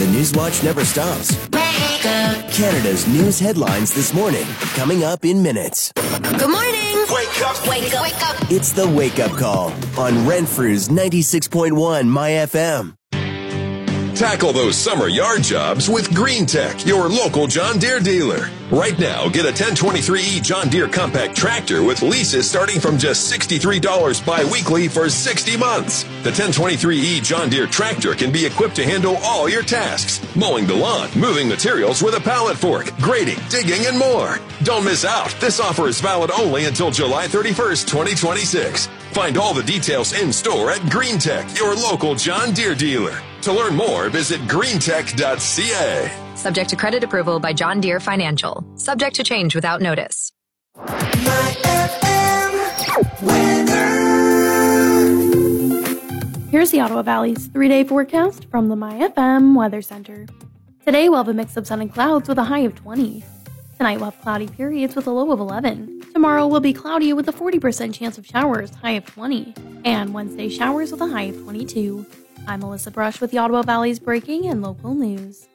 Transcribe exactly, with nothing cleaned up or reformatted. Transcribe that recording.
The Newswatch never stops. Canada's news headlines this morning, coming up in minutes. Good morning. Wake up. Wake up. Wake up. It's the Wake Up Call on Renfrew's ninety-six point one My F M. Tackle those summer yard jobs with Green Tech, your local John Deere dealer. Right now, get a ten twenty-three E John Deere compact tractor with leases starting from just sixty-three dollars bi-weekly for sixty months. The ten twenty-three E John Deere tractor can be equipped to handle all your tasks: mowing the lawn, moving materials with a pallet fork, grading, digging, and more. Don't miss out. This offer is valid only until July thirty-first, twenty twenty-six. Find all the details in store at Green Tech, your local John Deere dealer. To learn more, visit greentech dot c a. Subject to credit approval by John Deere Financial. Subject to change without notice. My F M weather. Here's the Ottawa Valley's three-day forecast from the My F M Weather Center. Today we'll have a mix of sun and clouds with a high of twenty. Tonight we'll have cloudy periods with a low of eleven. Tomorrow will be cloudy with a forty percent chance of showers, high of twenty. And Wednesday showers with a high of twenty-two. I'm Melissa Brush with the Ottawa Valley's breaking and local news.